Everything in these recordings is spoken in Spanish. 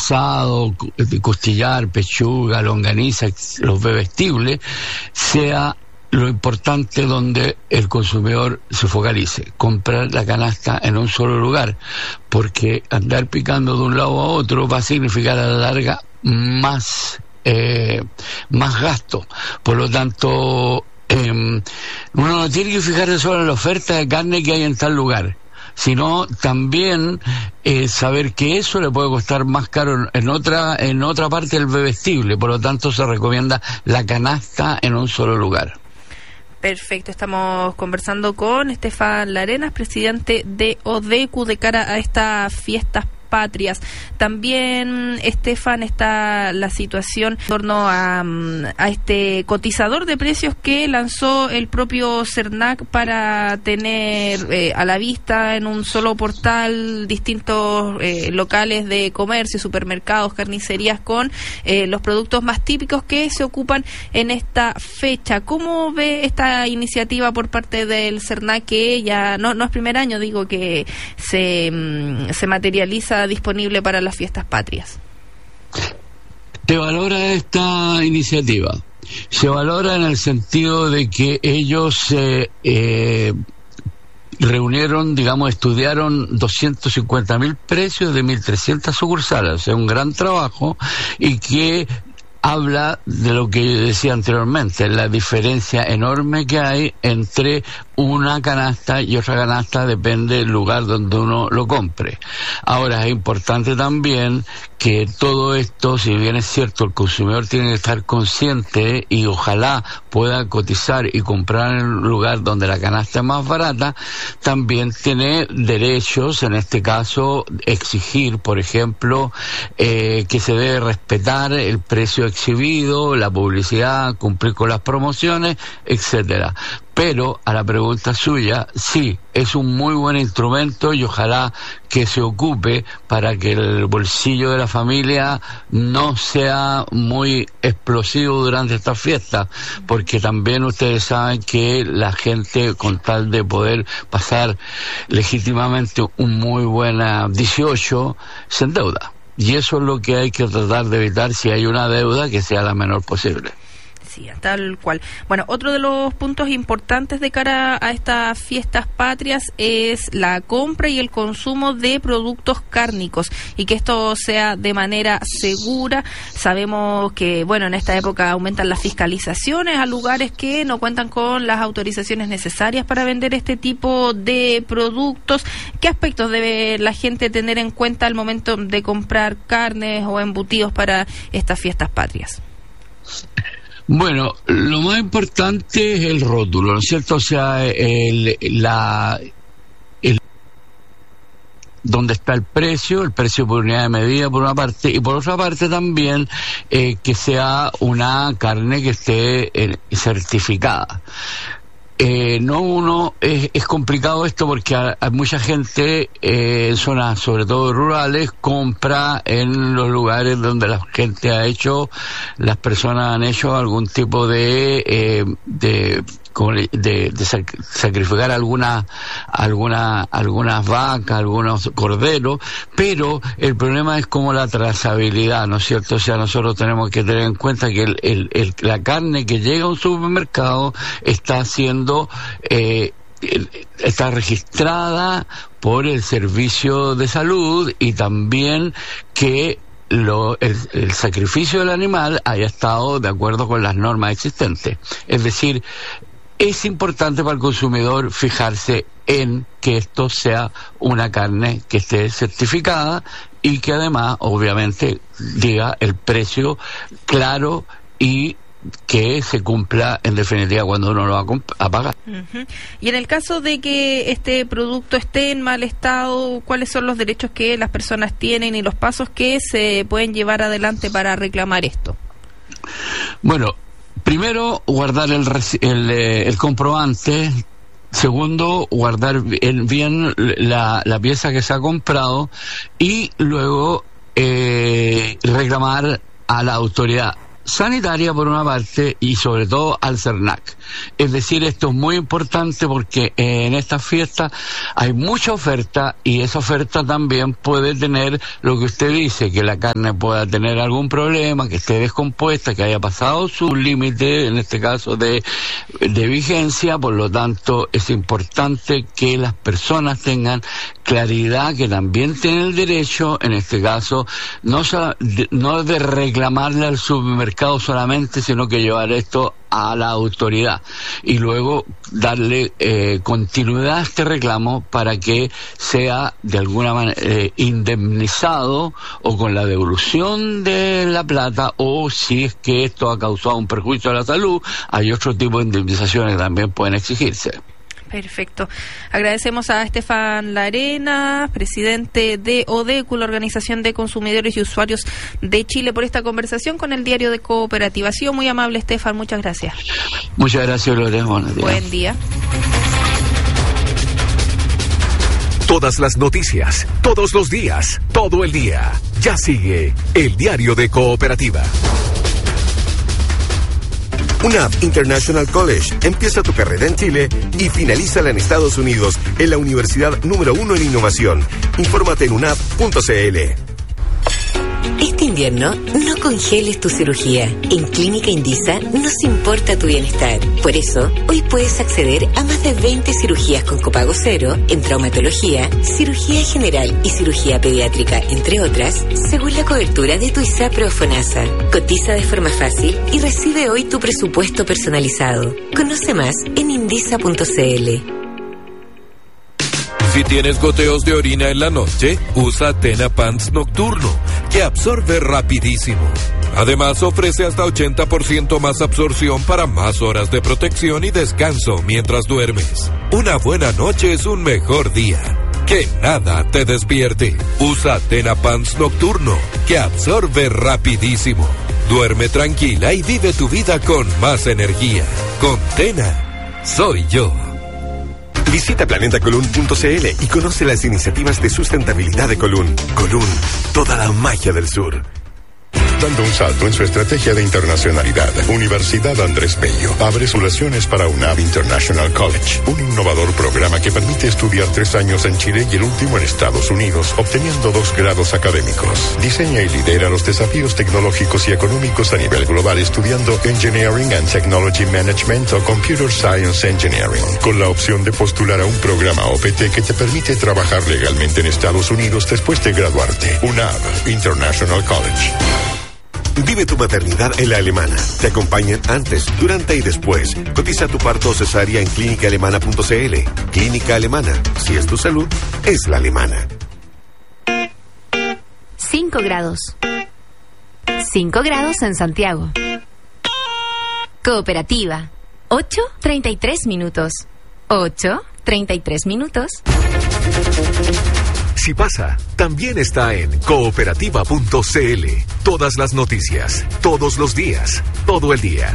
asado, costillar, pechuga, longaniza, los bebestibles, sea lo importante donde el consumidor se focalice, comprar la canasta en un solo lugar, porque andar picando de un lado a otro va a significar a la larga más gasto. Por lo tanto, uno no tiene que fijarse solo en la oferta de carne que hay en tal lugar, sino también saber que eso le puede costar más caro en otra parte del bebestible. Por lo tanto, se recomienda la canasta en un solo lugar. Perfecto, estamos conversando con Estefan Larenas, presidente de ODECU, de cara a estas fiestas patrias. También, Estefan, está la situación en torno a este cotizador de precios que lanzó el propio CERNAC para tener a la vista en un solo portal distintos locales de comercio, supermercados, carnicerías con los productos más típicos que se ocupan en esta fecha. ¿Cómo ve esta iniciativa por parte del CERNAC, que ya no es primer año, digo, que se materializa disponible para las fiestas patrias? Se valora esta iniciativa. Se valora en el sentido de que ellos reunieron, estudiaron 250.000 precios de 1.300 sucursales. O sea, un gran trabajo, y que habla de lo que decía anteriormente, la diferencia enorme que hay entre una canasta y otra canasta, depende del lugar donde uno lo compre. Ahora, es importante también que todo esto, si bien es cierto, el consumidor tiene que estar consciente y ojalá pueda cotizar y comprar en un lugar donde la canasta es más barata, también tiene derechos, en este caso, exigir, por ejemplo, que se debe respetar el precio exhibido, la publicidad, cumplir con las promociones, etcétera. Pero a la pregunta suya, sí, es un muy buen instrumento, y ojalá que se ocupe para que el bolsillo de la familia no sea muy explosivo durante estas fiestas, porque también ustedes saben que la gente, con tal de poder pasar legítimamente un muy buen 18, se endeuda. Y eso es lo que hay que tratar de evitar, si hay una deuda, que sea la menor posible. Sí, tal cual. Bueno, otro de los puntos importantes de cara a estas fiestas patrias es la compra y el consumo de productos cárnicos, y que esto sea de manera segura. Sabemos que, en esta época aumentan las fiscalizaciones a lugares que no cuentan con las autorizaciones necesarias para vender este tipo de productos. ¿Qué aspectos debe la gente tener en cuenta al momento de comprar carnes o embutidos para estas fiestas patrias? Bueno, lo más importante es el rótulo, ¿no es cierto? O sea, donde está el precio por unidad de medida, por una parte, y por otra parte también que sea una carne que esté certificada. Es complicado esto, porque hay mucha gente en zonas, sobre todo rurales, compra en los lugares donde las personas han hecho algún tipo de sacrificar algunas vacas, algunos corderos, pero el problema es como la trazabilidad, ¿no es cierto? O sea, nosotros tenemos que tener en cuenta que la carne que llega a un supermercado está registrada por el Servicio de Salud, y también que el sacrificio del animal haya estado de acuerdo con las normas existentes. Es decir, es importante para el consumidor fijarse en que esto sea una carne que esté certificada, y que además, obviamente, diga el precio claro y que se cumpla en definitiva cuando uno lo va a pagar. Uh-huh. Y en el caso de que este producto esté en mal estado, ¿cuáles son los derechos que las personas tienen y los pasos que se pueden llevar adelante para reclamar esto? Bueno, primero, guardar el comprobante. Segundo, guardar bien la pieza que se ha comprado, y luego reclamar a la autoridad sanitaria por una parte y sobre todo al CERNAC. Es decir, esto es muy importante porque en estas fiestas hay mucha oferta y esa oferta también puede tener lo que usted dice, que la carne pueda tener algún problema, que esté descompuesta, que haya pasado su límite, en este caso de vigencia. Por lo tanto, es importante que las personas tengan claridad que también tienen el derecho, en este caso, no de reclamarle al supermercado solamente, sino que llevar esto a la autoridad y luego darle continuidad a este reclamo para que sea de alguna manera indemnizado o con la devolución de la plata, o si es que esto ha causado un perjuicio a la salud, hay otro tipo de indemnizaciones que también pueden exigirse. Perfecto. Agradecemos a Estefan Larena, presidente de ODECU, la Organización de Consumidores y Usuarios de Chile, por esta conversación con el Diario de Cooperativa. Ha sido muy amable, Estefan. Muchas gracias. Muchas gracias, Lourdes. Buen día. Todas las noticias, todos los días, todo el día. Ya sigue el Diario de Cooperativa. UNAV International College. Empieza tu carrera en Chile y finalízala en Estados Unidos en la universidad número 1 en innovación. Infórmate en unav.cl. Este invierno, no congeles tu cirugía. En Clínica Indisa nos importa tu bienestar. Por eso, hoy puedes acceder a más de 20 cirugías con copago cero en traumatología, cirugía general y cirugía pediátrica, entre otras, según la cobertura de tu ISAPRE o FONASA. Cotiza de forma fácil y recibe hoy tu presupuesto personalizado. Conoce más en indisa.cl. Si tienes goteos de orina en la noche, usa Tena Pants Nocturno, que absorbe rapidísimo. Además, ofrece hasta 80% más absorción para más horas de protección y descanso mientras duermes. Una buena noche es un mejor día. Que nada te despierte. Usa Tena Pants Nocturno, que absorbe rapidísimo. Duerme tranquila y vive tu vida con más energía. Con Tena, soy yo. Visita planetacolun.cl y conoce las iniciativas de sustentabilidad de Colún. Colún, toda la magia del sur. Dando un salto en su estrategia de internacionalidad, Universidad Andrés Bello abre sus relaciones para UNAV International College, un innovador programa que permite estudiar 3 años en Chile y el último en Estados Unidos, obteniendo 2 grados académicos. Diseña y lidera los desafíos tecnológicos y económicos a nivel global estudiando Engineering and Technology Management o Computer Science Engineering, con la opción de postular a un programa OPT que te permite trabajar legalmente en Estados Unidos después de graduarte. UNAV International College. Vive tu maternidad en la Alemana. Te acompañan antes, durante y después. Cotiza tu parto o cesárea en clínicaalemana.cl. Clínica Alemana. Si es tu salud, es la alemana. 5 grados. 5 grados en Santiago. Cooperativa. 8:33 minutos. 8:33 minutos. Si pasa, también está en cooperativa.cl. Todas las noticias, todos los días, todo el día.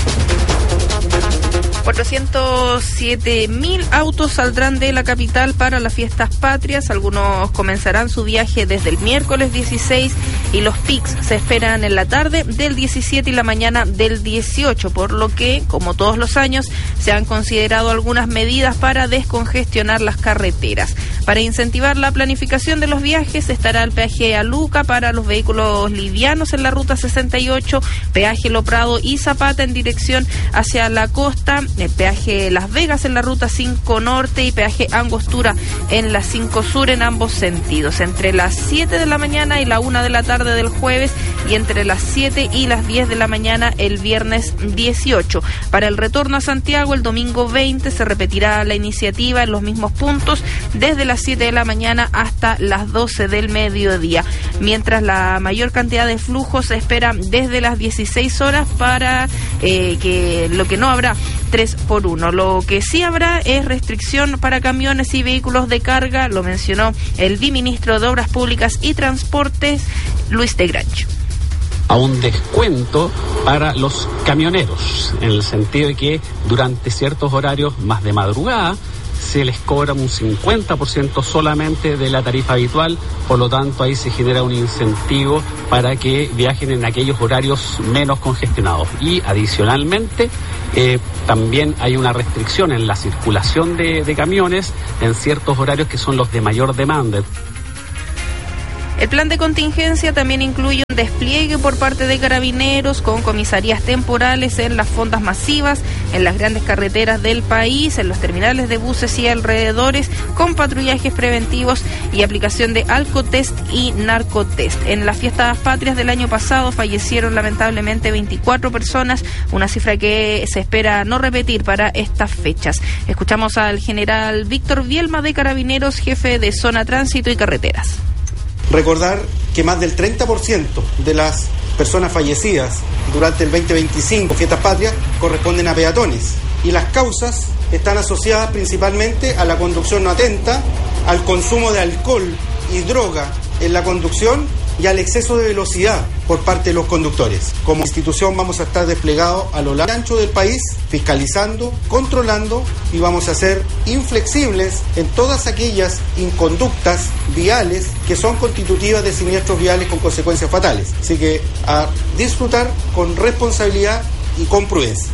407.000 autos saldrán de la capital para las fiestas patrias. Algunos comenzarán su viaje desde el miércoles 16 y los pics se esperan en la tarde del 17 y la mañana del 18, por lo que, como todos los años, se han considerado algunas medidas para descongestionar las carreteras. Para incentivar la planificación de los viajes, estará el peaje a Luca para los vehículos livianos en la ruta 68, peaje Lo Prado y Zapata en dirección hacia la costa, el peaje Las Vegas en la ruta 5 Norte y peaje Angostura en la 5 Sur en ambos sentidos, entre las 7 de la mañana y la 1 de la tarde del jueves y entre las 7 y las 10 de la mañana el viernes 18. Para el retorno a Santiago, el domingo 20 se repetirá la iniciativa en los mismos puntos desde las 7 de la mañana hasta las 12 del mediodía, mientras la mayor cantidad de flujos se espera desde las 16 horas para que lo que no habrá 3x1. Lo que sí habrá es restricción para camiones y vehículos de carga, lo mencionó el viceministro de Obras Públicas y Transportes, Luis de Grancho. A un descuento para los camioneros, en el sentido de que durante ciertos horarios más de madrugada se les cobra un 50% solamente de la tarifa habitual, por lo tanto ahí se genera un incentivo para que viajen en aquellos horarios menos congestionados. Y adicionalmente también hay una restricción en la circulación de camiones en ciertos horarios que son los de mayor demanda. El plan de contingencia también incluye un despliegue por parte de Carabineros con comisarías temporales en las fondas masivas, en las grandes carreteras del país, en los terminales de buses y alrededores, con patrullajes preventivos y aplicación de alcotest y narcotest. En las fiestas patrias del año pasado fallecieron lamentablemente 24 personas, una cifra que se espera no repetir para estas fechas. Escuchamos al general Víctor Bielma de Carabineros, jefe de Zona Tránsito y Carreteras. Recordar que más del 30% de las personas fallecidas durante el 2025, fiestas patrias, corresponden a peatones. Y las causas están asociadas principalmente a la conducción no atenta, al consumo de alcohol y droga en la conducción y al exceso de velocidad por parte de los conductores. Como institución vamos a estar desplegados a lo largo y ancho del país, fiscalizando, controlando y vamos a ser inflexibles en todas aquellas inconductas viales que son constitutivas de siniestros viales con consecuencias fatales. Así que a disfrutar con responsabilidad y con prudencia.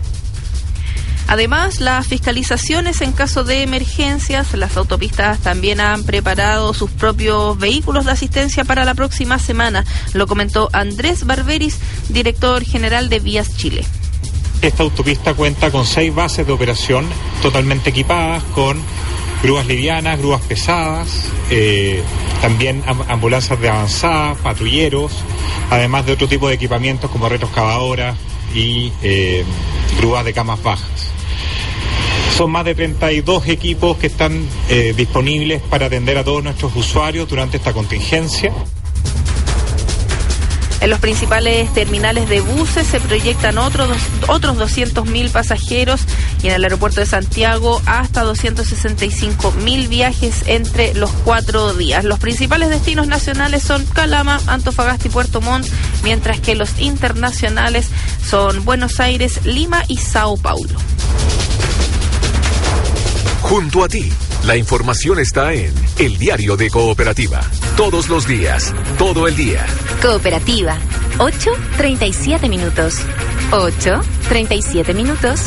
Además, las fiscalizaciones en caso de emergencias, las autopistas también han preparado sus propios vehículos de asistencia para la próxima semana. Lo comentó Andrés Barberis, director general de Vías Chile. Esta autopista cuenta con 6 bases de operación totalmente equipadas con grúas livianas, grúas pesadas, también ambulancias de avanzada, patrulleros, además de otro tipo de equipamientos como retroexcavadoras y grúas de camas bajas. Son más de 32 equipos que están disponibles para atender a todos nuestros usuarios durante esta contingencia. En los principales terminales de buses se proyectan otros 200.000 pasajeros y en el aeropuerto de Santiago hasta 265.000 viajes entre los 4 días. Los principales destinos nacionales son Calama, Antofagasta y Puerto Montt, mientras que los internacionales son Buenos Aires, Lima y Sao Paulo. Junto a ti, la información está en El Diario de Cooperativa. Todos los días, todo el día. Cooperativa, 8:37 minutos. 8:37 minutos.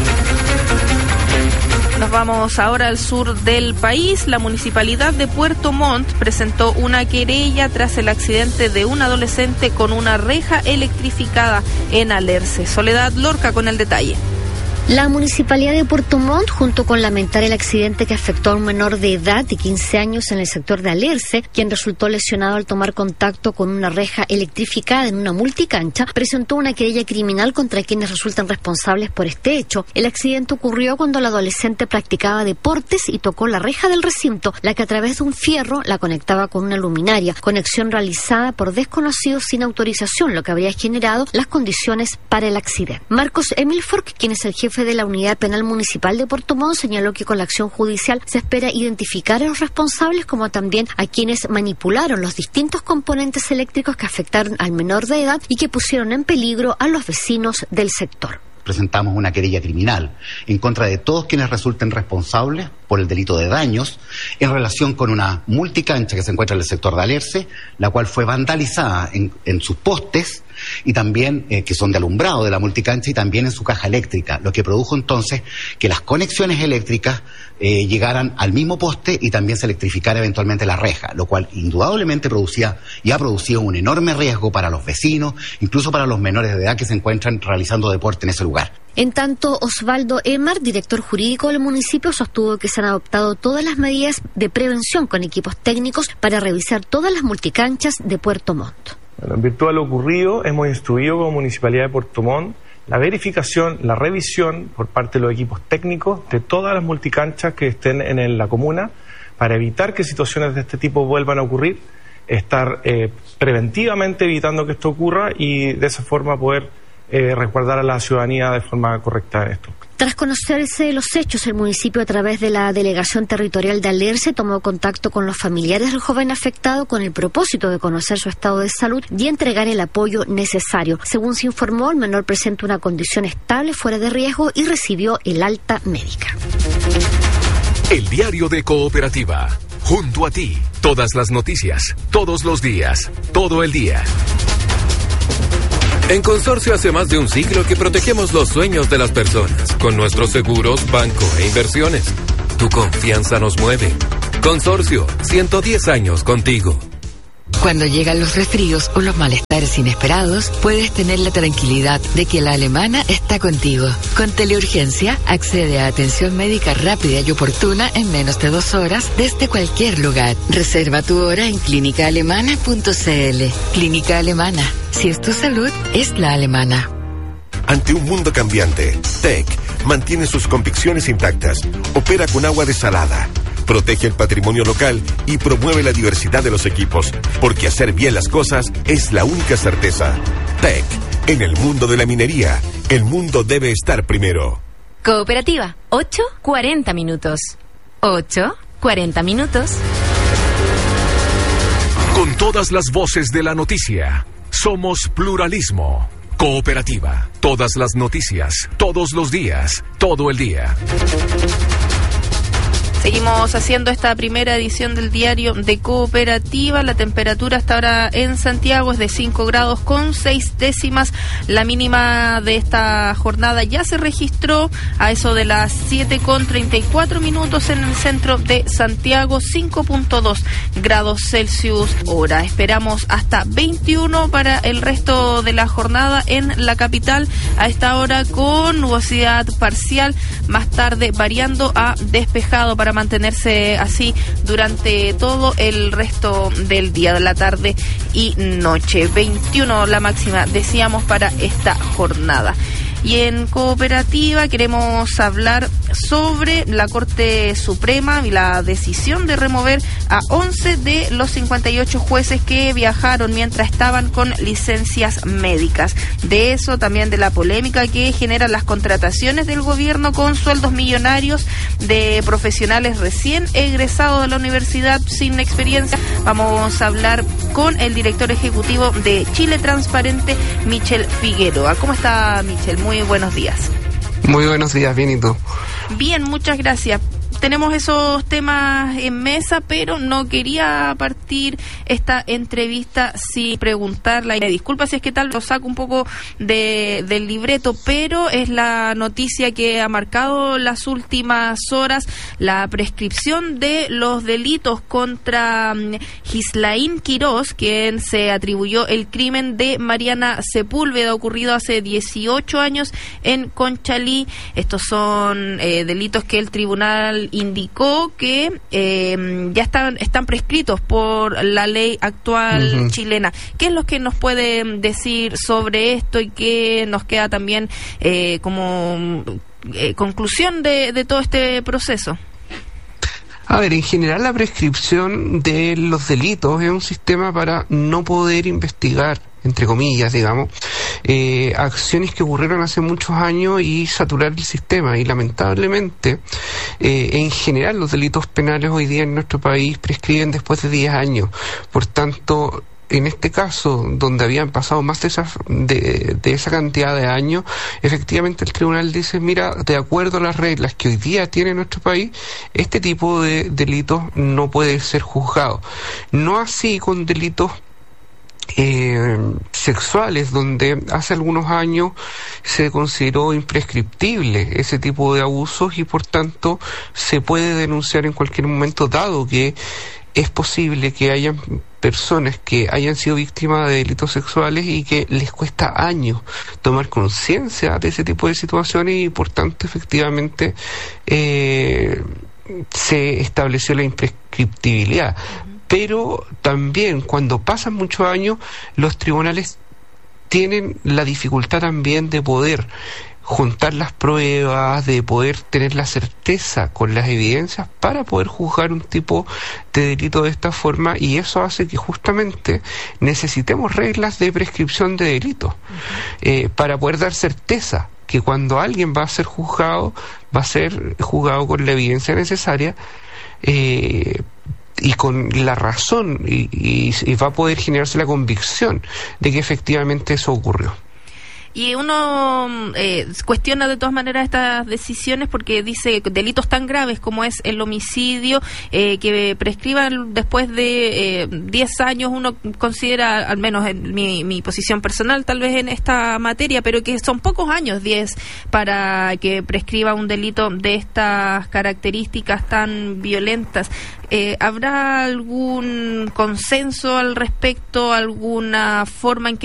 Nos vamos ahora al sur del país. La municipalidad de Puerto Montt presentó una querella tras el accidente de un adolescente con una reja electrificada en Alerce. Soledad Lorca con el detalle. La Municipalidad de Puerto Montt, junto con lamentar el accidente que afectó a un menor de edad de 15 años en el sector de Alerce, quien resultó lesionado al tomar contacto con una reja electrificada en una multicancha, presentó una querella criminal contra quienes resultan responsables por este hecho. El accidente ocurrió cuando el adolescente practicaba deportes y tocó la reja del recinto, la que a través de un fierro la conectaba con una luminaria, conexión realizada por desconocidos sin autorización, lo que habría generado las condiciones para el accidente. Marcos Emilfork, quien es el jefe de la Unidad Penal Municipal de Puerto Montt, señaló que con la acción judicial se espera identificar a los responsables como también a quienes manipularon los distintos componentes eléctricos que afectaron al menor de edad y que pusieron en peligro a los vecinos del sector. Presentamos una querella criminal en contra de todos quienes resulten responsables por el delito de daños en relación con una multicancha que se encuentra en el sector de Alerce, la cual fue vandalizada en sus postes y también que son de alumbrado de la multicancha y también en su caja eléctrica, lo que produjo entonces que las conexiones eléctricas llegaran al mismo poste y también se electrificara eventualmente la reja, lo cual indudablemente producía y ha producido un enorme riesgo para los vecinos, incluso para los menores de edad que se encuentran realizando deporte en ese lugar. En tanto, Osvaldo Emar, director jurídico del municipio, sostuvo que se han adoptado todas las medidas de prevención con equipos técnicos para revisar todas las multicanchas de Puerto Montt. Bueno, en virtud de lo ocurrido, hemos instruido como Municipalidad de Puerto Montt la verificación, la revisión por parte de los equipos técnicos de todas las multicanchas que estén en la comuna para evitar que situaciones de este tipo vuelvan a ocurrir, estar preventivamente evitando que esto ocurra y de esa forma poder resguardar a la ciudadanía de forma correcta en esto. Tras conocerse los hechos, el municipio, a través de la Delegación Territorial de Alerce, tomó contacto con los familiares del joven afectado con el propósito de conocer su estado de salud y entregar el apoyo necesario. Según se informó, el menor presenta una condición estable, fuera de riesgo y recibió el alta médica. El diario de Cooperativa. Junto a ti, todas las noticias, todos los días, todo el día. En Consorcio hace más de un siglo que protegemos los sueños de las personas con nuestros seguros, banco e inversiones. Tu confianza nos mueve. Consorcio, 110 años contigo. Cuando llegan los resfríos o los malestares inesperados, puedes tener la tranquilidad de que la Alemana está contigo. Con Teleurgencia, accede a atención médica rápida y oportuna en menos de 2 horas desde cualquier lugar. Reserva tu hora en clínicaalemana.cl. Clínica Alemana. Si es tu salud, es la alemana. Ante un mundo cambiante, TEC mantiene sus convicciones intactas, opera con agua desalada, protege el patrimonio local y promueve la diversidad de los equipos, porque hacer bien las cosas es la única certeza. TEC, en el mundo de la minería, el mundo debe estar primero. Cooperativa, 8:40 minutos. 8:40 minutos. Con todas las voces de la noticia, somos pluralismo. Cooperativa, todas las noticias, todos los días, todo el día. Seguimos haciendo esta primera edición del diario de Cooperativa. La temperatura hasta ahora en Santiago es de 5 grados con 6 décimas. La mínima de esta jornada ya se registró a eso de las 7:34 minutos en el centro de Santiago, 5.2 grados Celsius hora. Esperamos hasta 21 para el resto de la jornada en la capital, a esta hora con nubosidad parcial, más tarde variando a despejado para mantenerse así durante todo el resto del día, de la tarde y noche. 21 la máxima, decíamos, para esta jornada. Y en Cooperativa queremos hablar sobre la Corte Suprema y la decisión de remover a 11 de los 58 jueces que viajaron mientras estaban con licencias médicas. De eso, también de la polémica que generan las contrataciones del gobierno con sueldos millonarios de profesionales recién egresados de la universidad sin experiencia. Vamos a hablar con el director ejecutivo de Chile Transparente, Michel Figueroa. ¿Cómo está, Michel? Muy buenos días. Muy buenos días, bien, ¿y tú? Bien, muchas gracias. Tenemos esos temas en mesa, pero no quería partir esta entrevista sin preguntarla. Disculpa si es que tal lo saco un poco del libreto, pero es la noticia que ha marcado las últimas horas: la prescripción de los delitos contra Ghislain Quirós, quien se atribuyó el crimen de Mariana Sepúlveda ocurrido hace 18 años en Conchalí. Estos son delitos que el tribunal indicó que ya están prescritos por la ley actual chilena. ¿Qué es lo que nos puede decir sobre esto y qué nos queda también como conclusión de todo este proceso? A ver, en general la prescripción de los delitos es un sistema para no poder investigar, entre comillas, digamos, acciones que ocurrieron hace muchos años y saturar el sistema. Y lamentablemente, en general, los delitos penales hoy día en nuestro país prescriben después de 10 años. Por tanto, en este caso, donde habían pasado más de esa cantidad de años, efectivamente el tribunal dice, mira, de acuerdo a las reglas que hoy día tiene nuestro país, este tipo de delitos no puede ser juzgado. No así con delitos sexuales, donde hace algunos años se consideró imprescriptible ese tipo de abusos y por tanto se puede denunciar en cualquier momento, dado que es posible que hayan personas que hayan sido víctimas de delitos sexuales y que les cuesta años tomar conciencia de ese tipo de situaciones y por tanto efectivamente se estableció la imprescriptibilidad. Pero también cuando pasan muchos años, los tribunales tienen la dificultad también de poder juntar las pruebas, de poder tener la certeza con las evidencias para poder juzgar un tipo de delito de esta forma, y eso hace que justamente necesitemos reglas de prescripción de delitos para poder dar certeza que cuando alguien va a ser juzgado con la evidencia necesaria y con la razón y va a poder generarse la convicción de que efectivamente eso ocurrió. Y uno cuestiona de todas maneras estas decisiones porque dice delitos tan graves como es el homicidio, que prescriban después de 10 años, uno considera, al menos en mi posición personal, tal vez en esta materia, pero que son pocos años, 10, para que prescriba un delito de estas características tan violentas. ¿Habrá algún consenso al respecto, alguna forma en que